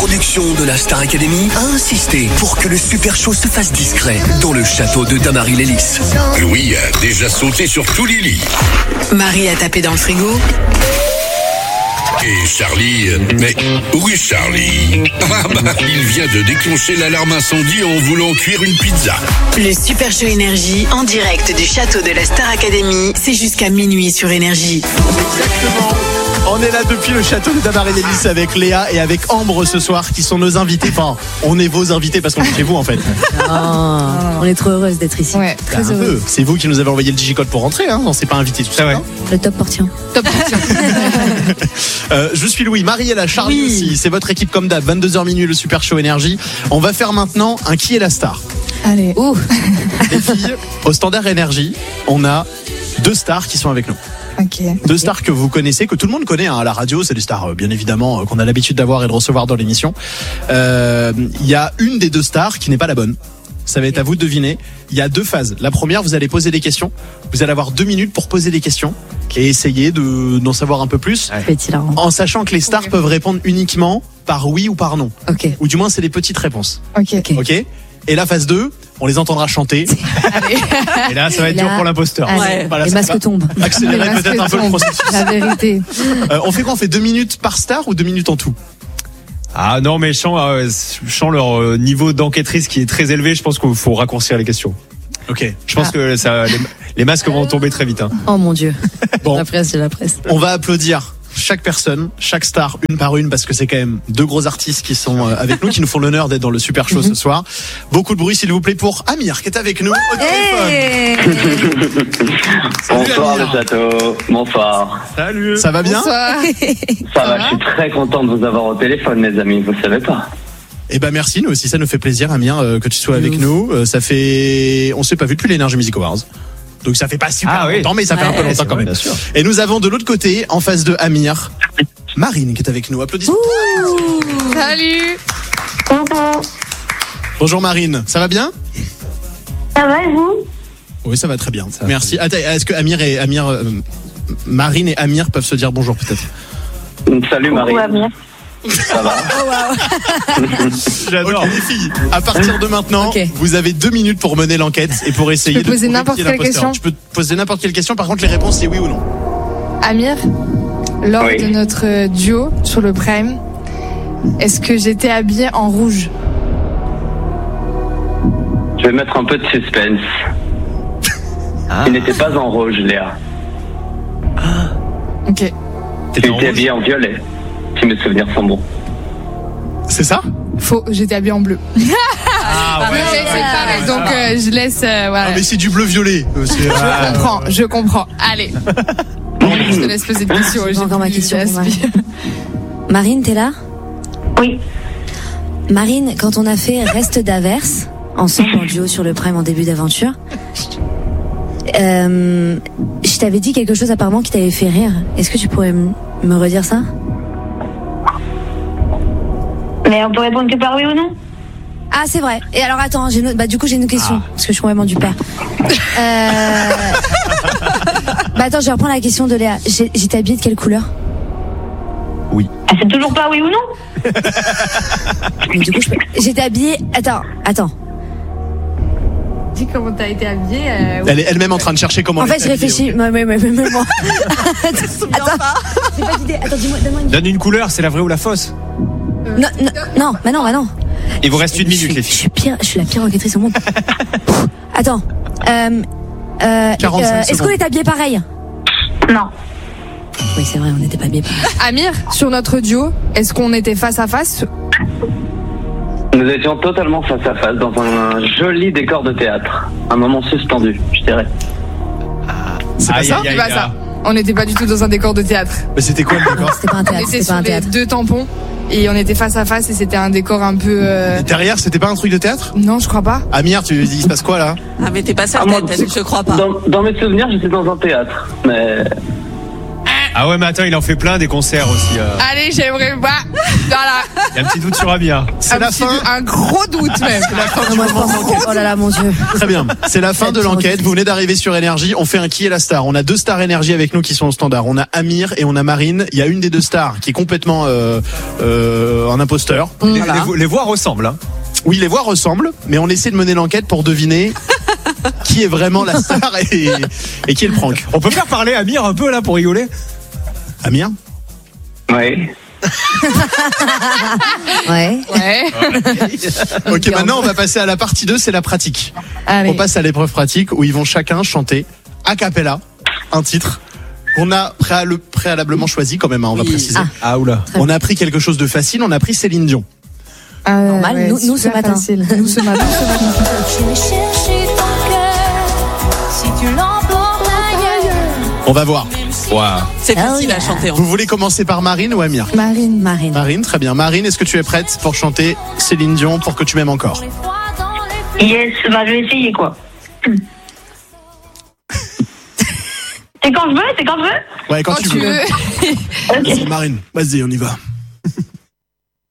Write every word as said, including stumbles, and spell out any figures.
production de la Star Academy a insisté pour que le Super Show se fasse discret dans le château de Tamaris-Lélis. Louis a déjà sauté sur tous les lits. Marie a tapé dans le frigo. Et Charlie... Mais où est Charlie? Ah bah, il vient de déclencher l'alarme incendie en voulant cuire une pizza. Le Super Show Énergie, en direct du château de la Star Academy, c'est jusqu'à minuit sur Énergie. Exactement. On est là depuis le château de Tamaris-Lélis avec Léa et avec Ambre ce soir qui sont nos invités. Enfin, on est vos invités parce qu'on est chez vous en fait. Oh, on est trop heureuse d'être ici. Ouais, très Bah, un heureuse. peu. C'est vous qui nous avez envoyé le digicode pour rentrer, hein. On s'est pas invité tout ça. ouais. Le top portien. Top portion. Euh, je suis Louis, Marie est là, Charlie Oui. aussi. C'est votre équipe comme d'hab. vingt-deux heures minuit, le Super Show Énergie. On va faire maintenant un qui est la star. Allez. Ouh. Les filles, au Standard Énergie, on a deux stars qui sont avec nous. Ok. Deux stars que vous connaissez, que tout le monde connaît hein, à la radio. C'est des stars, euh, bien évidemment, euh, qu'on a l'habitude d'avoir et de recevoir dans l'émission. Euh, Il y a une des deux stars qui n'est pas la bonne. Ça va être à vous de deviner. Il y a deux phases. La première, vous allez poser des questions. Vous allez avoir deux minutes pour poser des questions et essayer de, d'en savoir un peu plus. Petit larron. En sachant que les stars Ok. peuvent répondre uniquement par oui ou par non. Ok. Ou du moins, c'est des petites réponses. Ok. Ok. Ok ? Et la phase deux, on les entendra chanter. Allez. Et là, ça va être Là- dur pour l'imposteur. Allez, Voilà, les ça masques va. tombent. Accélérer Les masques peut-être un peu le tombent. processus. La vérité. Euh, on fait quoi ? On fait deux minutes par star ou deux minutes en tout ? Ah non, mais je sens, euh, je sens leur euh, niveau d'enquêtrice qui est très élevé. Je pense qu'il faut raccourcir les questions. Ok. Je pense Ah. que ça, les, les masques vont tomber très vite. Hein. Oh mon Dieu. Bon. La presse, j'ai la presse. On va applaudir chaque personne, chaque star, une par une, parce que c'est quand même deux gros artistes qui sont euh, avec nous, qui nous font l'honneur d'être dans le Super Show ce soir. Beaucoup de bruit, s'il vous plaît, pour Amir, qui est avec nous au téléphone. Salut, Bonsoir Amir. le château, bonsoir. Salut. Ça va bien ? Bonsoir. Ça va, va je suis très content de vous avoir au téléphone, mes amis, vous savez pas. Eh ben merci, nous aussi, ça nous fait plaisir, Amir, euh, que tu sois avec nous. Euh, ça fait, on s'est pas vu depuis l'Energy Music Awards. Donc ça fait pas super Ah oui. longtemps, mais ça fait un peu Ouais, longtemps c'est quand vrai, même. bien sûr. Et nous avons de l'autre côté, en face de Amir, Marine qui est avec nous. Applaudissements. Salut. Bonjour Marine, ça va bien ? Ça va et vous? Oui, ça va très bien. Ça va Merci. Attends, est-ce que Amir et Amir, euh, Marine et Amir peuvent se dire bonjour peut-être ? Salut Marie, Coucou, Amir. ça va? J'adore. Ok, les filles, à partir de maintenant, Ok. vous avez deux minutes pour mener l'enquête et pour essayer Je peux de poser trouver n'importe qui est quelle l'imposteur. question Tu peux poser n'importe quelle question, par contre les réponses c'est oui ou non. Amir, lors Oui. de notre duo sur le Prime, est-ce que j'étais habillée en rouge? Je vais mettre un peu de suspense. Ah. Il n'était pas en rouge, Léa. Ok. Il T'étais en était rouge. habillé en violet, si mes souvenirs sont bons. C'est ça ? Faux, j'étais habillée en bleu. Ah ouais. Mais c'est pareil, donc euh, je laisse. euh, voilà. Non mais c'est du bleu violet. Euh, c'est- Je comprends, je comprends. Allez. Je te laisse poser une question. J'ai j'ai encore ma plus question pour d'aspi. Marine. Marine, t'es là ? Oui. Marine, quand on a fait Reste d'Averse, ensemble en duo sur le Prime en début d'aventure, euh, je t'avais dit quelque chose apparemment qui t'avait fait rire. Est-ce que tu pourrais m- me redire ça ? Mais on peut répondre que par oui ou non? Ah, c'est vrai. Et alors attends, j'ai une autre- bah du coup j'ai une autre question parce que je suis complètement du père. Euh... bah attends, je vais reprendre la question de Léa. J'ai- J'étais habillée de quelle couleur ? Ah, c'est toujours pas oui ou non? Mais du coup, je peux... J'étais habillée. Attends, attends. Dis comment t'as été habillée. euh, Elle est elle-même en train de chercher comment. En elle fait, est je habillée, réfléchis. ok. Mais, mais, mais, mais, moi. Attends, j'ai pas d'idée. Attends, dis-moi, donne-moi une. Donne une couleur, c'est la vraie ou la fausse? Non, non, non, bah non, bah non. Il vous reste une Je suis- minute, les Je filles. suis pire, je suis la pire enquêtrice au monde. Attends. Euh, euh, quarante-cinq euh, Est-ce secondes. qu'on est habillés pareil ? Non. Oui, c'est vrai, on n'était pas habillés pareil. Amir, sur notre duo, est-ce qu'on était face à face? Nous étions totalement face à face dans un joli décor de théâtre. Un moment suspendu, je dirais. C'est pas Aïe, ça aïe, C'est aïe, pas aïe. ça. On n'était pas du tout dans un décor de théâtre. Mais c'était quoi le Non, décor ? c'était pas un On théâtre, était c'était sur pas un les théâtre. deux tampons et on était face à face et c'était un décor un peu. euh, Derrière, c'était pas un truc de théâtre ? Non, je crois pas. Amir, tu il se passe quoi là ? Ah, mais t'es pas Ah, moi, certaine, je crois pas. Dans, dans mes souvenirs, j'étais dans un théâtre, mais Ah ouais, mais attends, il en fait plein des concerts aussi. Euh. Allez, j'aimerais pas. Voilà. Il y a un petit doute sur Amir. C'est un la petit fin. doute, un gros doute même. C'est la fin Ah, du moi, je moment pense- d'enquête. Oh là là, mon Dieu. Très bien. C'est la fin de l'enquête. Vous venez d'arriver sur Énergie. On fait un qui est la star. On a deux stars Énergie avec nous qui sont au standard. On a Amir et on a Marine. Il y a une des deux stars qui est complètement euh, euh, un imposteur. Les, les vo- les voix ressemblent. Hein. Oui, les voix ressemblent, mais on essaie de mener l'enquête pour deviner qui est vraiment la star et, et qui est le prank. On peut faire parler Amir un peu là pour rigoler. Amir ? Oui. Ouais. Ouais. Ok, maintenant on va passer à la partie deux, c'est la pratique. Allez. On passe à l'épreuve pratique où ils vont chacun chanter a cappella un titre qu'on a préal- préalablement choisi quand même, hein, on va préciser. Ah. Ah oula. On a pris quelque chose de facile, on a pris Céline Dion. Ah, Normal, ouais, nous- nous, ce super matin. facile. Nous ce matin. ce matin. Je vais chercher ton cœur si tu l'emportes ailleurs. On va voir. Waouh. C'est Ah facile oui. à chanter. en Vous voulez commencer par Marine ou Amir ? Marine. Marine. Marine, très bien. Marine, est-ce que tu es prête pour chanter Céline Dion pour que tu m'aimes encore ? Les froids dans les feux. Yes, bah je vais essayer quoi. C'est quand je veux, c'est quand je veux. Ouais, quand, Quand tu tu veux. veux. Ok. Vas-y, Marine, vas-y, on y va.